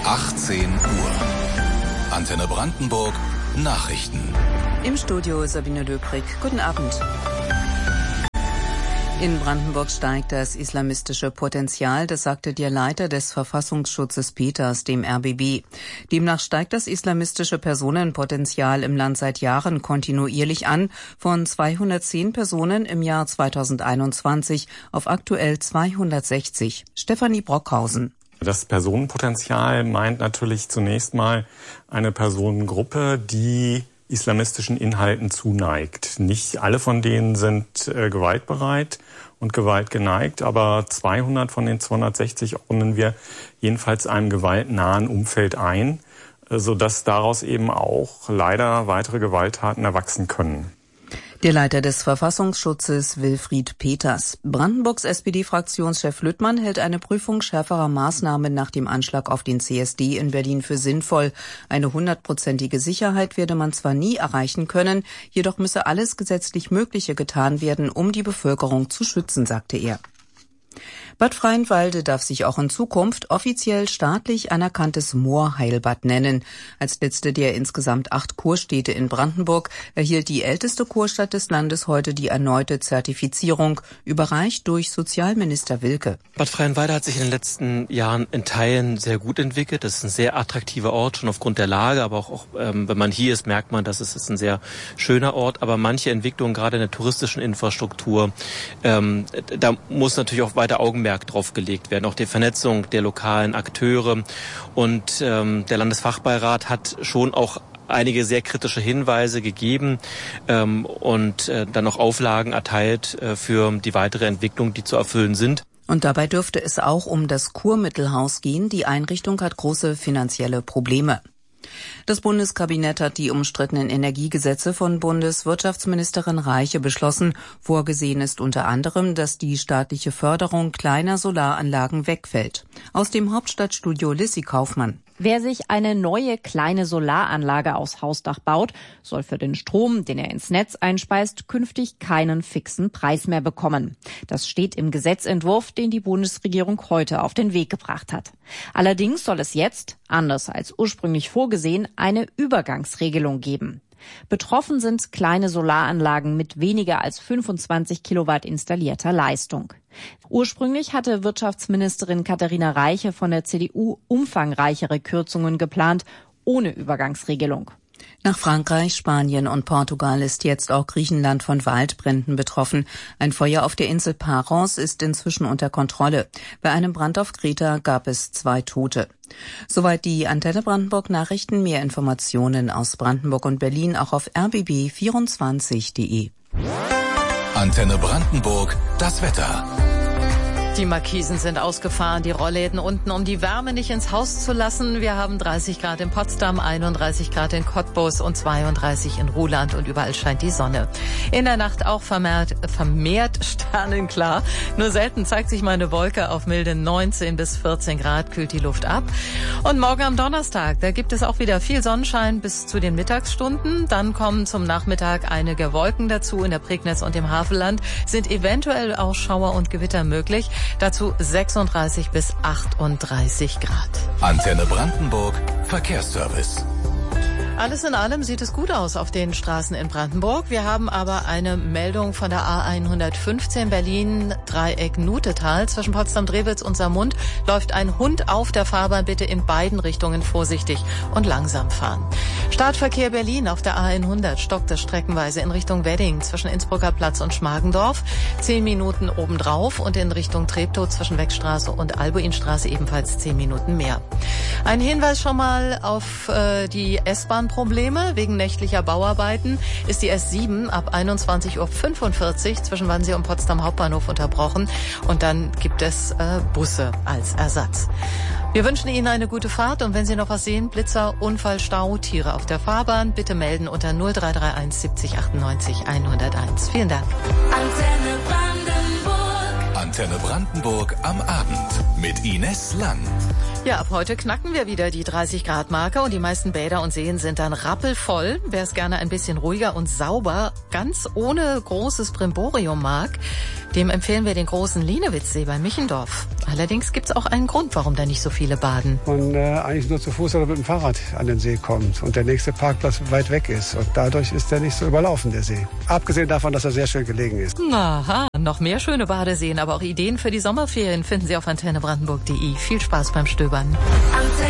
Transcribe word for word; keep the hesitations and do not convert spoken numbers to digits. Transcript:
achtzehn Uhr. Antenne Brandenburg, Nachrichten. Im Studio Sabine Löbrig. Guten Abend. In Brandenburg steigt das islamistische Potenzial, das sagte der Leiter des Verfassungsschutzes Peters, dem R B B. Demnach steigt das islamistische Personenpotenzial im Land seit Jahren kontinuierlich an, von zweihundertzehn Personen im Jahr zweitausendeinundzwanzig auf aktuell zweihundertsechzig. Stefanie Brockhausen. Das Personenpotenzial meint natürlich zunächst mal eine Personengruppe, die islamistischen Inhalten zuneigt. Nicht alle von denen sind äh, gewaltbereit und gewaltgeneigt, aber zweihundert von den zweihundertsechzig ordnen wir jedenfalls einem gewaltnahen Umfeld ein, äh, sodass daraus eben auch leider weitere Gewalttaten erwachsen können. Der Leiter des Verfassungsschutzes Wilfried Peters. Brandenburgs S P D-Fraktionschef Lüttmann hält eine Prüfung schärferer Maßnahmen nach dem Anschlag auf den C S D in Berlin für sinnvoll. Eine hundertprozentige Sicherheit werde man zwar nie erreichen können, jedoch müsse alles gesetzlich Mögliche getan werden, um die Bevölkerung zu schützen, sagte er. Bad Freienwalde darf sich auch in Zukunft offiziell staatlich anerkanntes Moorheilbad nennen. Als letzte der insgesamt acht Kurstädte in Brandenburg erhielt die älteste Kurstadt des Landes heute die erneute Zertifizierung, überreicht durch Sozialminister Wilke. Bad Freienwalde hat sich in den letzten Jahren in Teilen sehr gut entwickelt. Das ist ein sehr attraktiver Ort, schon aufgrund der Lage, aber auch, auch ähm, wenn man hier ist, merkt man, dass es ist ein sehr schöner Ort. Aber manche Entwicklungen, gerade in der touristischen Infrastruktur, ähm, da muss natürlich auch weiter Augenmerk drauf gelegt werden, auch die Vernetzung der lokalen Akteure. Und ähm, der Landesfachbeirat hat schon auch einige sehr kritische Hinweise gegeben ähm, und äh, dann auch Auflagen erteilt äh, für die weitere Entwicklung, die zu erfüllen sind. Und dabei dürfte es auch um das Kurmittelhaus gehen. Die Einrichtung hat große finanzielle Probleme. Das Bundeskabinett hat die umstrittenen Energiegesetze von Bundeswirtschaftsministerin Reiche beschlossen. Vorgesehen ist unter anderem, dass die staatliche Förderung kleiner Solaranlagen wegfällt. Aus dem Hauptstadtstudio Lissi Kaufmann. Wer sich eine neue kleine Solaranlage aufs Hausdach baut, soll für den Strom, den er ins Netz einspeist, künftig keinen fixen Preis mehr bekommen. Das steht im Gesetzentwurf, den die Bundesregierung heute auf den Weg gebracht hat. Allerdings soll es jetzt, anders als ursprünglich vorgesehen, eine Übergangsregelung geben. Betroffen sind kleine Solaranlagen mit weniger als fünfundzwanzig Kilowatt installierter Leistung. Ursprünglich hatte Wirtschaftsministerin Katharina Reiche von der C D U umfangreichere Kürzungen geplant, ohne Übergangsregelung. Nach Frankreich, Spanien und Portugal ist jetzt auch Griechenland von Waldbränden betroffen. Ein Feuer auf der Insel Paros ist inzwischen unter Kontrolle. Bei einem Brand auf Kreta gab es zwei Tote. Soweit die Antenne Brandenburg Nachrichten. Mehr Informationen aus Brandenburg und Berlin auch auf r b b vierundzwanzig punkt de. Antenne Brandenburg, das Wetter. Die Markisen sind ausgefahren, die Rollläden unten, um die Wärme nicht ins Haus zu lassen. Wir haben dreißig Grad in Potsdam, einunddreißig Grad in Cottbus und zweiunddreißig in Ruhland und überall scheint die Sonne. In der Nacht auch vermehrt, vermehrt sternenklar. Nur selten zeigt sich mal eine Wolke. Auf milde neunzehn bis vierzehn Grad kühlt die Luft ab. Und morgen am Donnerstag, da gibt es auch wieder viel Sonnenschein bis zu den Mittagsstunden. Dann kommen zum Nachmittag einige Wolken dazu. In der Prignitz und im Havelland sind eventuell auch Schauer und Gewitter möglich. Dazu sechsunddreißig bis achtunddreißig Grad. Antenne Brandenburg, Verkehrsservice. Alles in allem sieht es gut aus auf den Straßen in Brandenburg. Wir haben aber eine Meldung von der A hundertfünfzehn Berlin Dreieck Nutetal. Zwischen Potsdam-Drewitz und Saarmund läuft ein Hund auf der Fahrbahn. Bitte in beiden Richtungen vorsichtig und langsam fahren. Startverkehr Berlin auf der A hundert stockt es streckenweise in Richtung Wedding zwischen Innsbrucker Platz und Schmargendorf. Zehn Minuten obendrauf und in Richtung Treptow zwischen Weckstraße und Albuinstraße ebenfalls zehn Minuten mehr. Ein Hinweis schon mal auf äh, die S-Bahn. Probleme wegen nächtlicher Bauarbeiten ist die S sieben ab einundzwanzig Uhr fünfundvierzig zwischen Wannsee und Potsdam Hauptbahnhof unterbrochen und dann gibt es äh, Busse als Ersatz. Wir wünschen Ihnen eine gute Fahrt und wenn Sie noch was sehen, Blitzer, Unfall, Stau, Tiere auf der Fahrbahn, bitte melden unter null drei drei eins siebzig achtundneunzig hunderteins. Vielen Dank. Antenne Brandenburg. Antenne Brandenburg am Abend mit Ines Lang. Ja, ab heute knacken wir wieder die dreißig Grad Marke und die meisten Bäder und Seen sind dann rappelvoll. Wer es gerne ein bisschen ruhiger und sauber, ganz ohne großes Brimborium mag, dem empfehlen wir den großen Lienewitzsee bei Michendorf. Allerdings gibt's auch einen Grund, warum da nicht so viele baden. Man äh, eigentlich nur zu Fuß oder mit dem Fahrrad an den See kommt und der nächste Parkplatz weit weg ist. Und dadurch ist er nicht so überlaufen, der See. Abgesehen davon, dass er sehr schön gelegen ist. Aha, noch mehr schöne Badeseen, aber auch Ideen für die Sommerferien finden Sie auf antenne brandenburg punkt de. Viel Spaß beim Stöbern.